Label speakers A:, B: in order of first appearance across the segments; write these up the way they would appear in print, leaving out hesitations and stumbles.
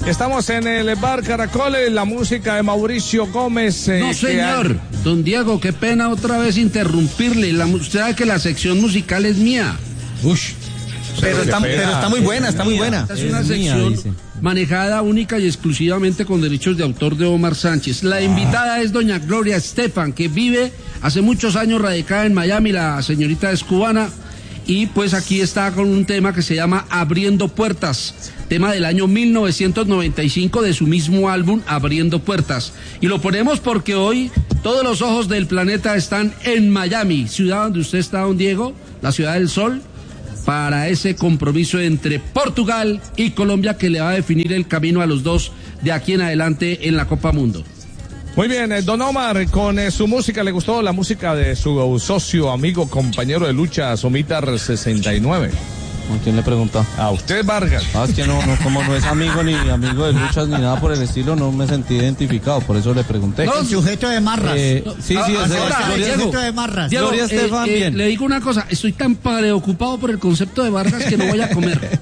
A: Estamos en el bar Caracol, la música de Mauricio Gómez.
B: No, señor. Don Diego, qué pena otra vez interrumpirle. Usted sabe que la sección musical es mía.
C: Ush. Pero está muy buena, está muy buena.
B: Esta es una sección manejada única y exclusivamente con derechos de autor de Omar Sánchez. La invitada es doña Gloria Estefan, que vive hace muchos años radicada en Miami. La señorita es cubana. Y pues aquí está con un tema que se llama Abriendo Puertas, tema del año 1995 de su mismo álbum Abriendo Puertas. Y lo ponemos porque hoy todos los ojos del planeta están en Miami, ciudad donde usted está, don Diego, la ciudad del sol, para ese compromiso entre Portugal y Colombia que le va a definir el camino a los dos de aquí en adelante en la Copa Mundo.
A: Muy bien, don Omar, con su música, ¿le gustó la música de su socio, amigo, compañero de lucha, Somitar 69?
D: ¿A quién le preguntó?
A: A usted, Vargas.
D: Es que no, como no es amigo ni amigo de luchas ni nada por el estilo, no me sentí identificado, por eso le pregunté.
C: No, el sujeto de marras.
D: Sí, el
C: sujeto de marras.
B: Diego,
D: Gloria Estefan, bien.
B: Le digo una cosa, estoy tan preocupado por el concepto de Vargas que no voy a comer.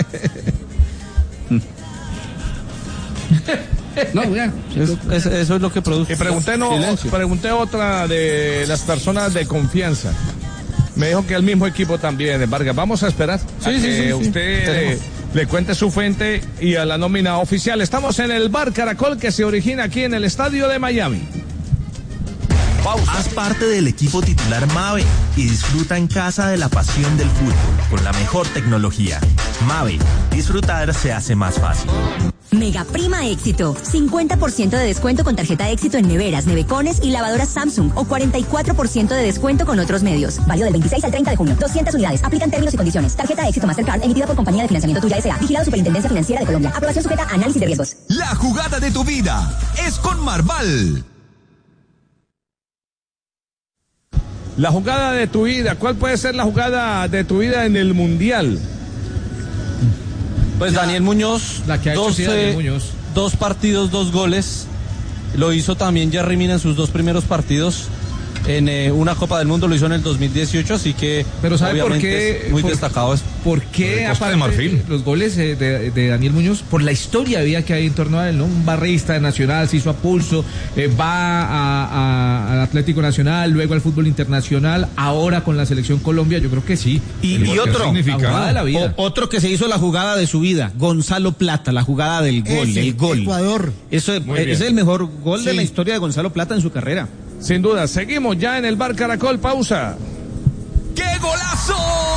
B: No, ya.
D: Eso es lo que produce.
A: Y pregunté otra de las personas de confianza. Me dijo que el mismo equipo también, Vargas. Vamos a esperar a que usted le cuente su fuente y a la nómina oficial. Estamos en el bar Caracol, que se origina aquí en el estadio de Miami.
E: Pausa. Haz parte del equipo titular Mave y disfruta en casa de la pasión del fútbol con la mejor tecnología. Mave, disfrutar se hace más fácil.
F: Mega Prima Éxito, 50% de descuento con tarjeta Éxito en neveras, nevecones y lavadoras Samsung o 44% de descuento con otros medios. Válido del 26 al 30 de junio, 200 unidades. Aplican términos y condiciones. Tarjeta Éxito Mastercard emitida por Compañía de Financiamiento Tuya S.A. Vigilado Superintendencia Financiera de Colombia. Aprobación sujeta a análisis de riesgos.
G: La jugada de tu vida es con Marval.
A: La jugada de tu vida, ¿cuál puede ser la jugada de tu vida en el Mundial?
D: Pues Daniel Muñoz,
C: la que ha hecho Daniel Muñoz.
D: 2 partidos, 2 goles. Lo hizo también Jerry Mina en sus 2 primeros partidos. En una Copa del Mundo lo hizo en el 2018, así que
C: pero ¿sabe por qué?
D: Es muy destacado.
C: ¿Por qué aparte de los goles de Daniel Muñoz? Por la historia de vida que hay en torno a él, ¿no? Un barrista de Nacional, se hizo a pulso, va al Atlético Nacional, luego al fútbol internacional, ahora con la selección Colombia, yo creo que sí.
H: Y otro,
C: la jugada de la vida.
H: Otro que se hizo la jugada de su vida, Gonzalo Plata, la jugada del gol, el gol.
C: Ecuador.
H: Eso es el mejor gol de la historia de Gonzalo Plata en su carrera.
A: Sin duda, seguimos ya en el bar Caracol, pausa.
G: ¡Qué golazo!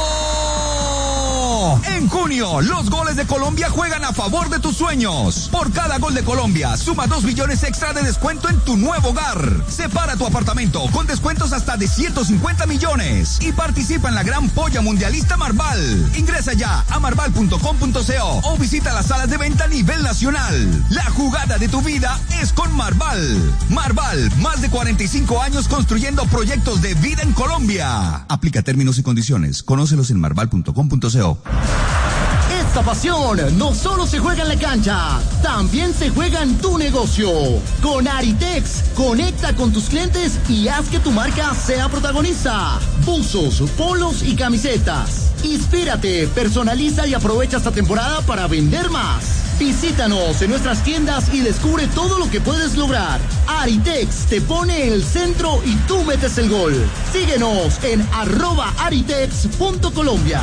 G: En junio, los goles de Colombia juegan a favor de tus sueños. Por cada gol de Colombia, suma 2 millones extra de descuento en tu nuevo hogar. Separa tu apartamento con descuentos hasta de 150 millones. Y participa en la gran polla mundialista Marval. Ingresa ya a marval.com.co o visita las salas de venta a nivel nacional. La jugada de tu vida es con Marval. Marval, más de 45 años construyendo proyectos de vida en Colombia. Aplica términos y condiciones. Conócelos en marval.com.co.
I: Esta pasión no solo se juega en la cancha, también se juega en tu negocio. Con Aritex, conecta con tus clientes y haz que tu marca sea protagonista. Buzos, polos y camisetas. Inspírate, personaliza y aprovecha esta temporada para vender más. Visítanos en nuestras tiendas y descubre todo lo que puedes lograr. Aritex te pone el centro y tú metes el gol. Síguenos en @aritex.colombia.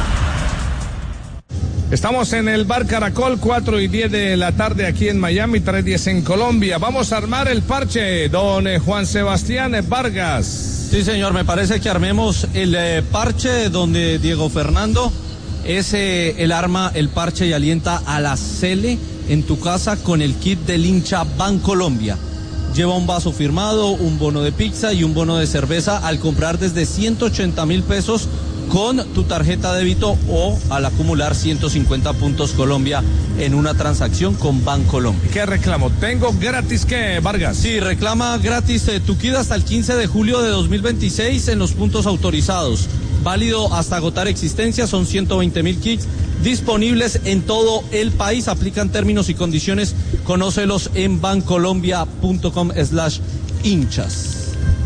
A: Estamos en el bar Caracol, 4:10 de la tarde aquí en Miami, 3:10 en Colombia. Vamos a armar el parche, don Juan Sebastián Vargas.
D: Sí, señor, me parece que armemos el parche donde Diego Fernando es el arma, el parche y alienta a la Cele en tu casa con el kit del hincha Bancolombia. Lleva un vaso firmado, un bono de pizza y un bono de cerveza al comprar desde 180,000 pesos con tu tarjeta de débito o al acumular 150 puntos Colombia en una transacción con Bancolombia.
A: ¿Qué reclamo? ¿Tengo gratis qué, Vargas?
D: Sí, reclama gratis tu kit hasta el 15 de julio de 2026 en los puntos autorizados. Válido hasta agotar existencia, son 120,000 kits disponibles en todo el país. Aplican términos y condiciones. Conócelos en bancolombia.com/hinchas.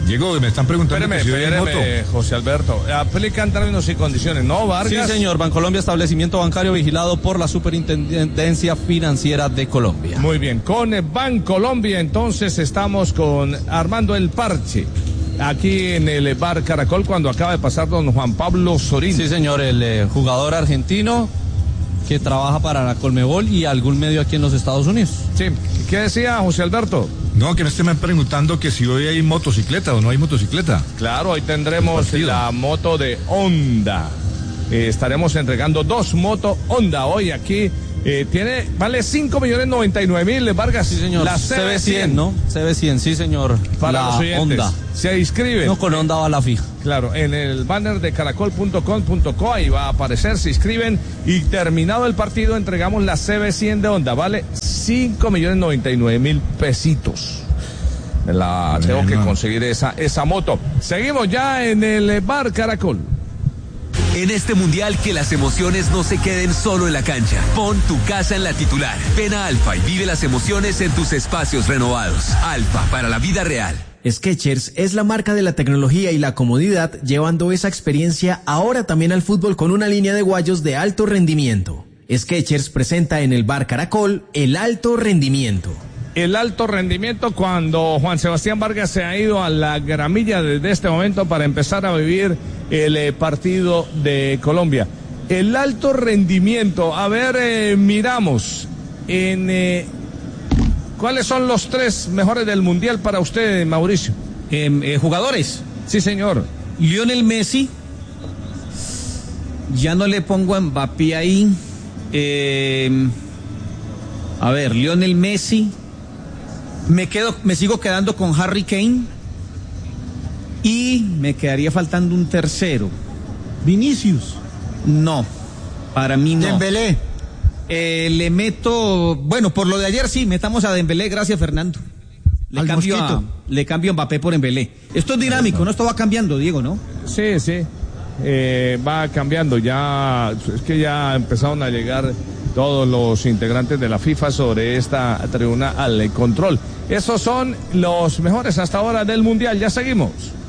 J: Diego, me están preguntando si hay moto.
A: José Alberto, aplican términos y condiciones, ¿no, Vargas?
D: Sí, señor. Bancolombia, establecimiento bancario vigilado por la Superintendencia Financiera de Colombia.
A: Muy bien, con Bancolombia entonces estamos con Armando El Parche, aquí en el Bar Caracol, cuando acaba de pasar don Juan Pablo Sorín.
D: Sí, señor, el jugador argentino que trabaja para la Colmebol y algún medio aquí en los Estados Unidos.
A: Sí, ¿qué decía José Alberto?
J: No, que me estén preguntando que si hoy hay motocicleta o no hay motocicleta.
A: Claro, hoy tendremos la moto de Honda. Estaremos entregando 2 motos Honda hoy aquí. Vale 5.099.000, Vargas.
D: Sí, señor.
A: La
D: CB100, ¿no? CB100, sí, señor.
A: Para los oyentes.
D: Honda.
A: Se inscribe.
D: No, con Honda va la fija.
A: Claro, en el banner de caracol.com.co, ahí va a aparecer, se inscriben y terminado el partido entregamos la CB100 de Honda. Vale 5.099.000 pesitos. Tengo que conseguir esa moto. Seguimos ya en el Bar Caracol.
K: En este mundial que las emociones no se queden solo en la cancha. Pon tu casa en la titular. Ven a Alfa y vive las emociones en tus espacios renovados. Alfa, para la vida real.
L: Skechers es la marca de la tecnología y la comodidad, llevando esa experiencia ahora también al fútbol con una línea de guayos de alto rendimiento. Skechers presenta en el Bar Caracol el alto rendimiento.
A: El alto rendimiento cuando Juan Sebastián Vargas se ha ido a la gramilla desde este momento para empezar a vivir el partido de Colombia. El alto rendimiento, a ver, miramos ¿cuáles son los 3 mejores del Mundial para usted, Mauricio?
H: Jugadores.
A: Sí, señor.
H: Lionel Messi. Ya no le pongo a Mbappé ahí. A ver, Lionel Messi. Me sigo quedando con Harry Kane. Y me quedaría faltando un tercero.
I: Vinicius.
H: No, para mí no.
I: Dembélé.
H: Le meto, bueno, por lo de ayer sí, metamos a Dembélé, gracias Fernando. Le cambio a Mbappé por Dembélé. Esto es dinámico, ¿no? Esto va cambiando, Diego, ¿no?
A: Sí, sí. Va cambiando. Ya, es que ya empezaron a llegar todos los integrantes de la FIFA sobre esta tribuna al control. Esos son los mejores hasta ahora del Mundial. Ya seguimos.